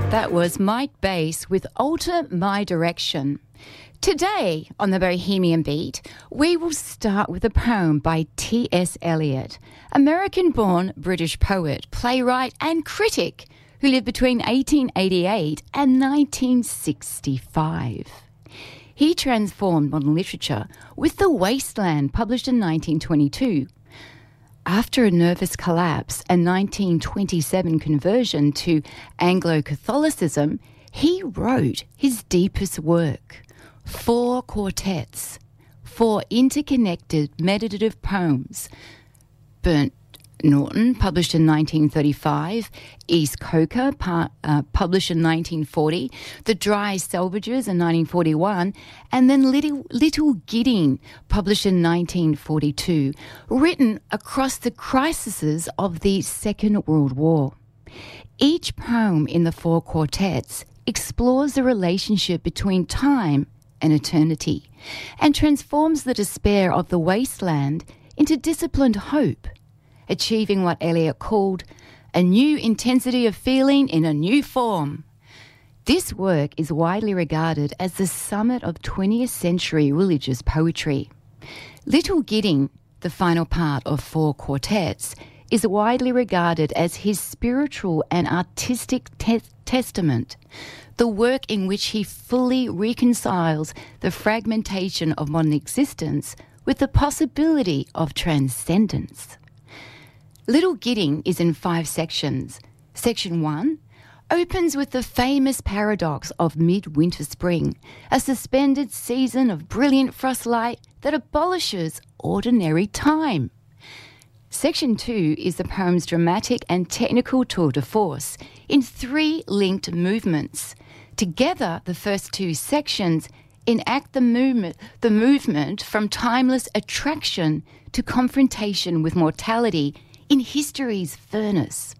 That was Mike Bass with Alter My Direction. Today on the Bohemian Beat, we will start with a poem by T.S. Eliot, American-born British poet, playwright and critic who lived between 1888 and 1965. He transformed modern literature with The Waste Land, published in 1922. After a nervous collapse and 1927 conversion to Anglo-Catholicism, he wrote his deepest work, 4 quartets, 4 interconnected meditative poems. Burnt Norton, published in 1935, East Coker, published in 1940, The Dry Selvages in 1941, and then Little Gidding, published in 1942, written across the crises of the Second World War. Each poem in the 4 quartets explores the relationship between time and eternity and transforms the despair of the wasteland into disciplined hope, achieving what Eliot called a new intensity of feeling in a new form. This work is widely regarded as the summit of 20th century religious poetry. Little Gidding, the final part of 4 quartets, is widely regarded as his spiritual and artistic testament, the work in which he fully reconciles the fragmentation of modern existence with the possibility of transcendence. Little Gidding is in 5 sections. Section 1 opens with the famous paradox of midwinter spring, a suspended season of brilliant frost light that abolishes ordinary time. Section 2 is the poem's dramatic and technical tour de force in 3 linked movements. Together, the first 2 sections enact the movement from timeless attraction to confrontation with mortality in history's furnace.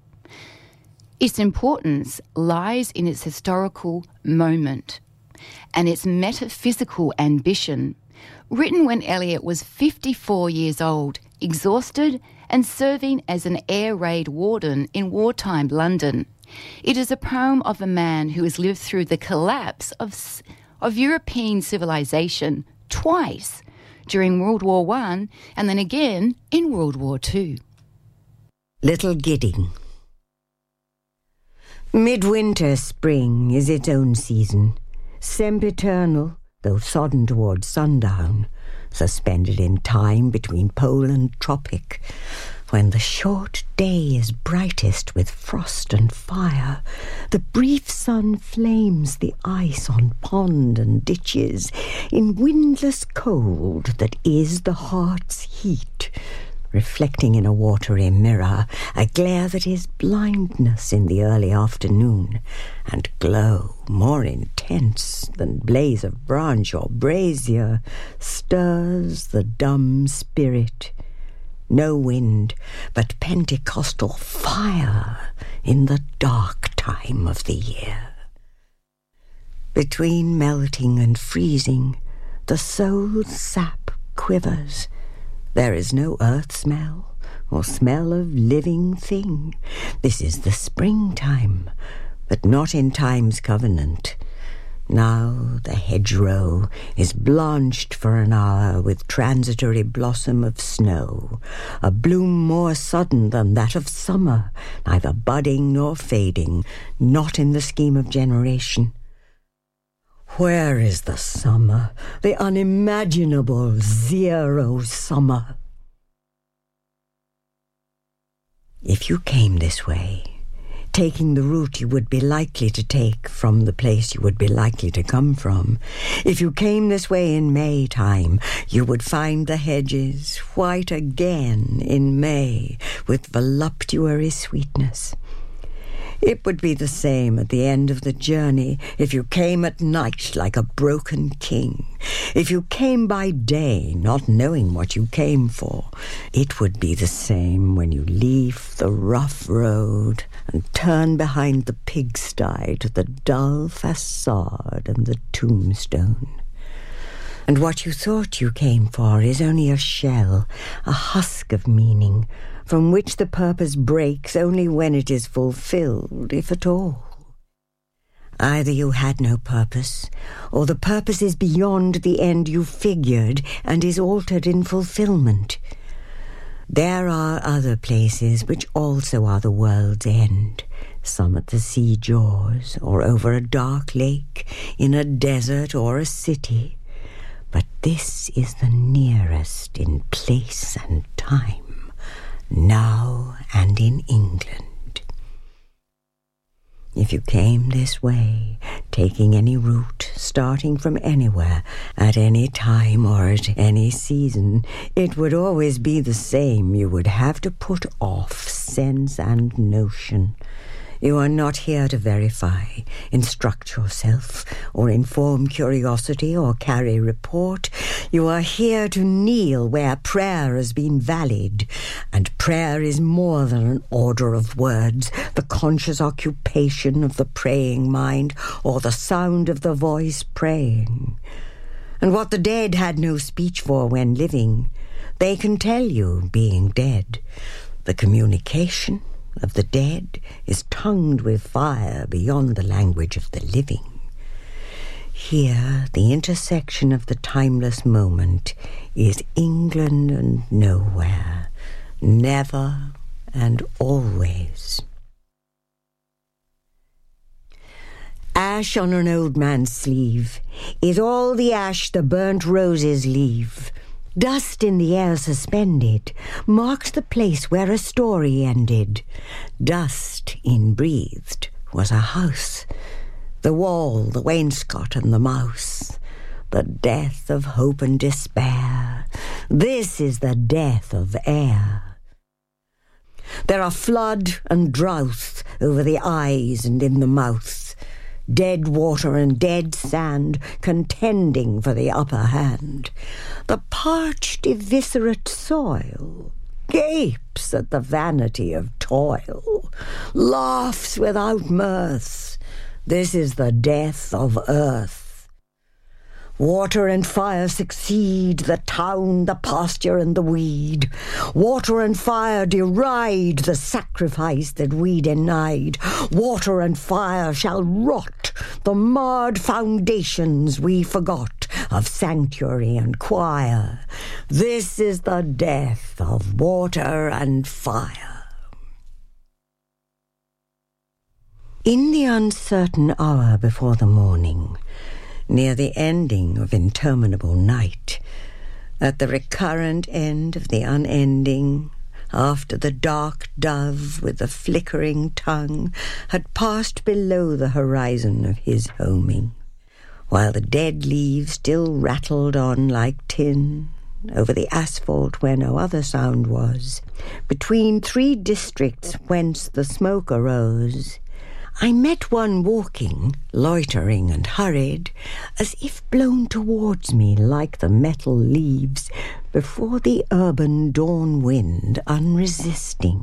Its importance lies in its historical moment and its metaphysical ambition. Written when Eliot was 54 years old, exhausted and serving as an air raid warden in wartime London. It is a poem of a man who has lived through the collapse of European civilization twice, during World War I and then again in World War II. Little Gidding. Midwinter spring is its own season, sempiternal, though sodden towards sundown, suspended in time between pole and tropic, when the short day is brightest with frost and fire, the brief sun flames the ice on pond and ditches in windless cold that is the heart's heat, reflecting in a watery mirror a glare that is blindness in the early afternoon, and glow more intense than blaze of branch or brazier stirs the dumb spirit. No wind, but Pentecostal fire in the dark time of the year. Between melting and freezing, the soul's sap quivers. There is no earth smell or smell of living thing. This is the springtime, but not in time's covenant. Now the hedgerow is blanched for an hour with transitory blossom of snow, a bloom more sudden than that of summer, neither budding nor fading, not in the scheme of generation. Where is the summer, the unimaginable zero summer? If you came this way, taking the route you would be likely to take from the place you would be likely to come from, if you came this way in May time, you would find the hedges white again in May with voluptuary sweetness. It would be the same at the end of the journey if you came at night like a broken king. If you came by day, not knowing what you came for, it would be the same when you leave the rough road and turn behind the pigsty to the dull facade and the tombstone. And what you thought you came for is only a shell, a husk of meaning, from which the purpose breaks only when it is fulfilled, if at all. Either you had no purpose, or the purpose is beyond the end you figured and is altered in fulfillment. There are other places which also are the world's end, some at the sea jaws, or over a dark lake, in a desert or a city. But this is the nearest in place and time, now and in England. If you came this way, taking any route, starting from anywhere, at any time or at any season, it would always be the same. You would have to put off sense and notion. You are not here to verify, instruct yourself, or inform curiosity or carry report. You are here to kneel where prayer has been valid, and prayer is more than an order of words, the conscious occupation of the praying mind, or the sound of the voice praying. And what the dead had no speech for when living, they can tell you being dead. The communication of the dead is tongued with fire beyond the language of the living. Here, the intersection of the timeless moment is England and nowhere, never and always. Ash on an old man's sleeve is all the ash the burnt roses leave. Dust in the air suspended marks the place where a story ended. Dust inbreathed was a house, the wall, the wainscot, and the mouse. The death of hope and despair. This is the death of air. There are flood and drouth over the eyes and in the mouth. Dead water and dead sand contending for the upper hand. The parched, eviscerate soil gapes at the vanity of toil, laughs without mirth. This is the death of earth. Water and fire succeed, the town, the pasture, and the weed. Water and fire deride the sacrifice that we denied. Water and fire shall rot the marred foundations we forgot of sanctuary and choir. This is the death of water and fire. In the uncertain hour before the morning, near the ending of interminable night, at the recurrent end of the unending, after the dark dove with the flickering tongue had passed below the horizon of his homing, while the dead leaves still rattled on like tin over the asphalt where no other sound was, between three districts whence the smoke arose, I met one walking, loitering and hurried, as if blown towards me like the metal leaves before the urban dawn wind unresisting.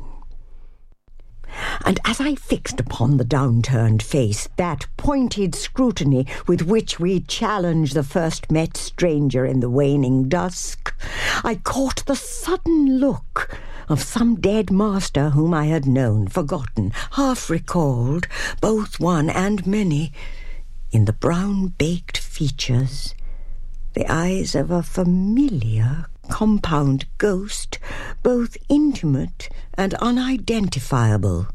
And as I fixed upon the downturned face that pointed scrutiny with which we challenge the first met stranger in the waning dusk, I caught the sudden look of some dead master whom I had known, forgotten, half recalled, both one and many, in the brown-baked features, the eyes of a familiar compound ghost, both intimate and unidentifiable.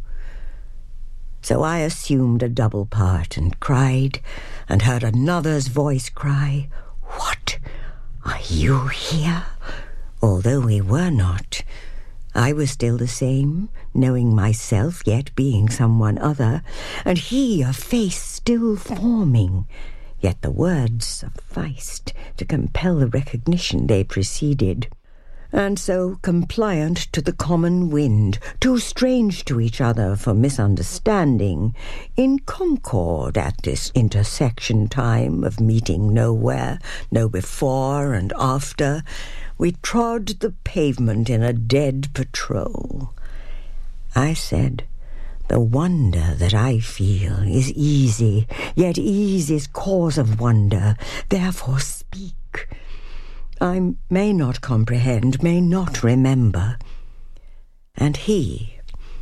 So I assumed a double part and cried, and heard another's voice cry, "What? Are you here?" Although we were not, I was still the same, knowing myself, yet being someone other, and he a face still forming, yet the words sufficed to compel the recognition they preceded. And so, compliant to the common wind, too strange to each other for misunderstanding, in concord at this intersection time of meeting nowhere, no before and after, we trod the pavement in a dead patrol. I said, "The wonder that I feel is easy, yet ease is cause of wonder, therefore speak. I may not comprehend, may not remember." And he,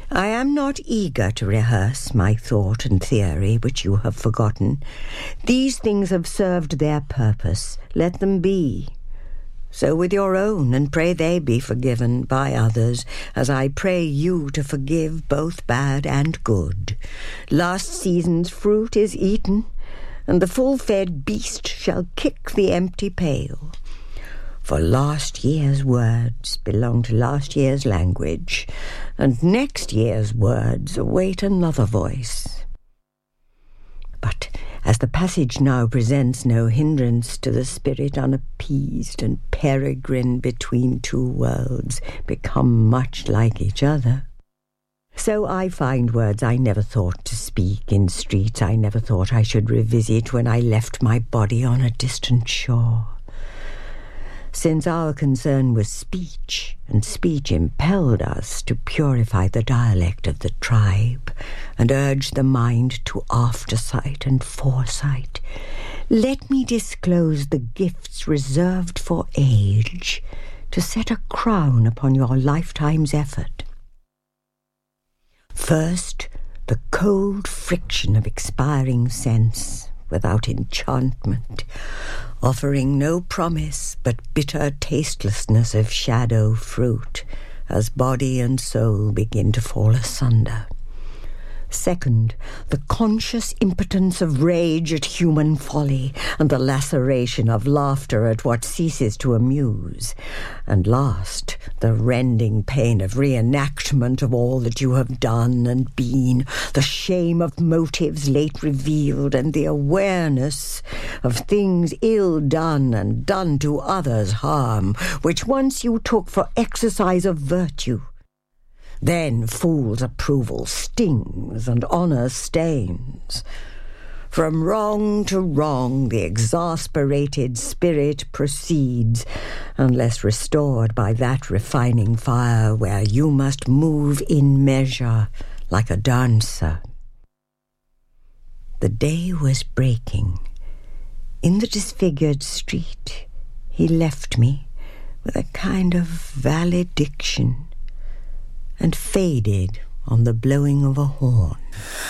I am not eager to rehearse my thought and theory, which you have forgotten. These things have served their purpose. Let them be. So with your own, and pray they be forgiven by others, as I pray you to forgive both bad and good. Last season's fruit is eaten, and the full-fed beast shall kick the empty pail. For last year's words belong to last year's language, and next year's words await another voice. But as the passage now presents no hindrance to the spirit unappeased and peregrine between two worlds, become much like each other, so I find words I never thought to speak in streets I never thought I should revisit when I left my body on a distant shore. Since our concern was speech, and speech impelled us to purify the dialect of the tribe and urge the mind to aftersight and foresight, let me disclose the gifts reserved for age to set a crown upon your lifetime's effort. First, the cold friction of expiring sense without enchantment, offering no promise but bitter tastelessness of shadow fruit as body and soul begin to fall asunder. Second, the conscious impotence of rage at human folly and the laceration of laughter at what ceases to amuse. And last, the rending pain of reenactment of all that you have done and been, the shame of motives late revealed, and the awareness of things ill done and done to others harm, which once you took for exercise of virtue. Then fool's approval stings and honour stains. From wrong to wrong the exasperated spirit proceeds, unless restored by that refining fire where you must move in measure like a dancer. The day was breaking. In the disfigured street he left me with a kind of valediction, and faded on the blowing of a horn.